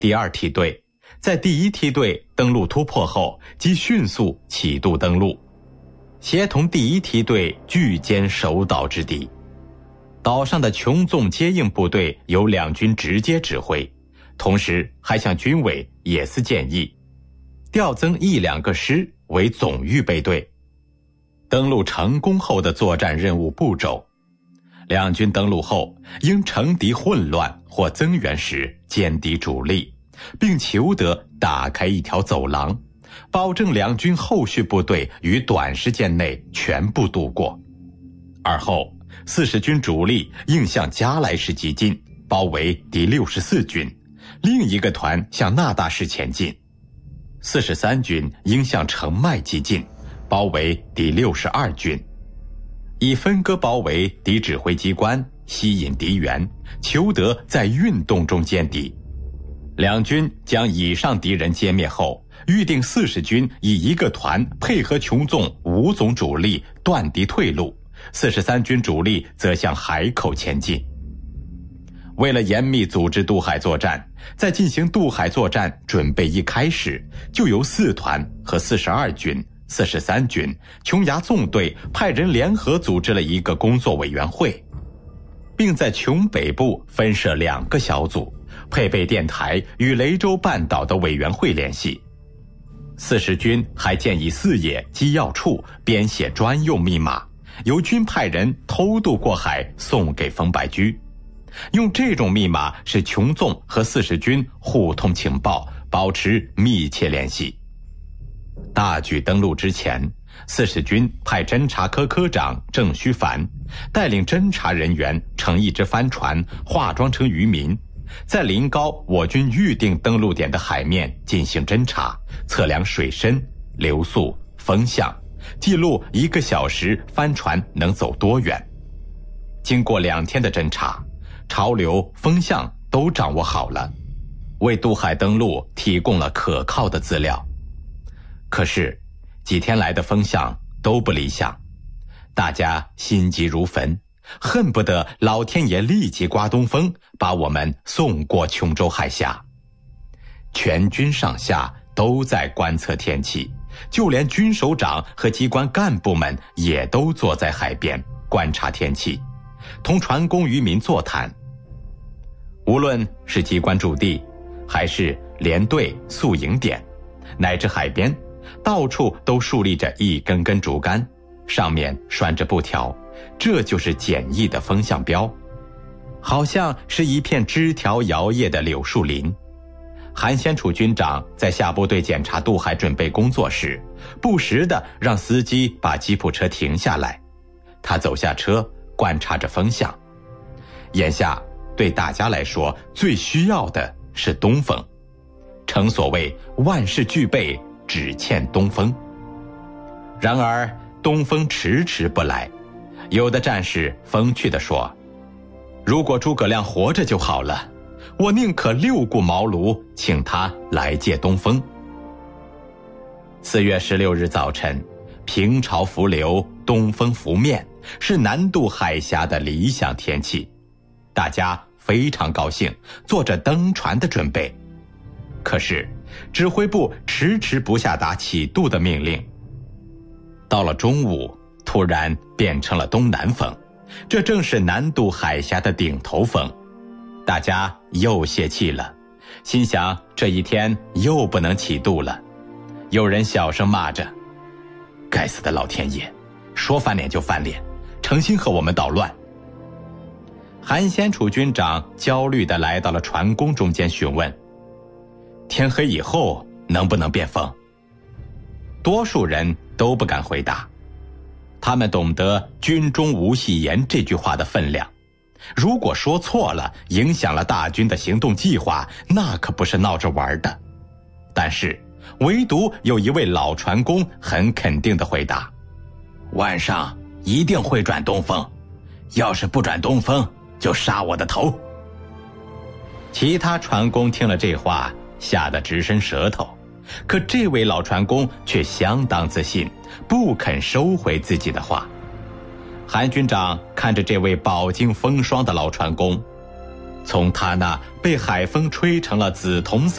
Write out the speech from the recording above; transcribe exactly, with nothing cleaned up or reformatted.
第二梯队在第一梯队登陆突破后即迅速启渡登陆，协同第一梯队拒歼守岛之敌。岛上的琼纵接应部队由两军直接指挥，同时还向军委也思建议，调增一两个师为总预备队。登陆成功后的作战任务步骤：两军登陆后，应乘敌混乱或增援时歼敌主力，并求得打开一条走廊，保证两军后续部队于短时间内全部渡过。而后四十军主力应向加莱市急进，包围第六十四军，另一个团向纳大市前进。四十三军应向澄迈急进，包围第六十二军，以分割包围敌指挥机关，吸引敌援，求得在运动中歼敌。两军将以上敌人歼灭后，预定四十军以一个团配合琼纵五总主力断敌退路，四十三军主力则向海口前进。为了严密组织渡海作战，在进行渡海作战准备一开始，就由四团和四十二军、四十三军、琼崖纵队派人联合组织了一个工作委员会，并在琼北部分设两个小组，配备电台与雷州半岛的委员会联系。四十军还建议四野机要处编写专用密码，由军派人偷渡过海送给冯白驹，用这种密码使琼纵和四十军互通情报，保持密切联系。大举登陆之前，四十军派侦察科科长郑须凡带领侦察人员乘一只帆船，化妆成渔民，在临高我军预定登陆点的海面进行侦察，测量水深、流速、风向，记录一个小时帆船能走多远。经过两天的侦察，潮流、风向都掌握好了，为渡海登陆提供了可靠的资料。可是几天来的风向都不理想，大家心急如焚，恨不得老天爷立即刮东风，把我们送过琼州海峡。全军上下都在观测天气，就连军首长和机关干部们也都坐在海边观察天气，同船工渔民座谈。无论是机关驻地，还是连队宿营点，乃至海边，到处都竖立着一根根竹竿，上面拴着布条，这就是简易的风向标，好像是一片枝条摇曳的柳树林。韩先楚军长在下部队检查渡海准备工作时，不时地让司机把吉普车停下来，他走下车观察着风向。眼下对大家来说最需要的是东风，诚所谓万事俱备，只欠东风。然而东风迟迟不来，有的战士风趣地说，如果诸葛亮活着就好了，我宁可六顾茅庐，请他来借东风。四月十六日早晨，平潮伏流，东风拂面，是南渡海峡的理想天气，大家非常高兴，做着登船的准备。可是指挥部迟迟不下达启渡的命令。到了中午，突然变成了东南风，这正是南渡海峡的顶头风。大家又泄气了，心想这一天又不能启渡了。有人小声骂着，该死的老天爷，说翻脸就翻脸，诚心和我们捣乱。韩先楚军长焦虑地来到了船工中间询问，天黑以后能不能变风？多数人都不敢回答，他们懂得军中无戏言这句话的分量，如果说错了，影响了大军的行动计划，那可不是闹着玩的。但是唯独有一位老船工很肯定地回答，晚上一定会转东风，要是不转东风，就杀我的头。其他船工听了这话，吓得直伸舌头，可这位老船工却相当自信，不肯收回自己的话。韩军长看着这位饱经风霜的老船工，从他那被海风吹成了紫铜色